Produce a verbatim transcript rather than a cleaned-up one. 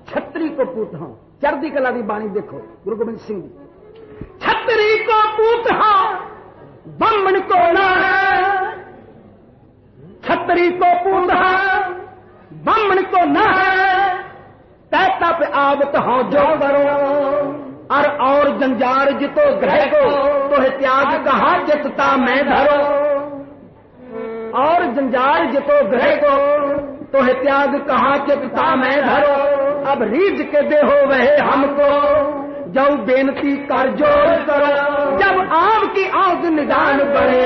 छतरी को पूत हाँ चढ़दी कला की बाणी देखो गुरु गोबिंद सिंह जी। छतरी को पूत हाँ ब्राह्मण को ना है, छतरी को पूत हाँ ब्राह्मण को ना है, तैता पे आवत हो जो करो और और जंजार जितो ग्रह को तो है त्याग कहा जितता मैं धरो, और जंजार जितो ग्रह को तो है त्याग कहा चितता मैं धरो। अब रीझ के देहो वह हमको जब बेनती कर जोर करो, जब आपकी आग निदान बढ़े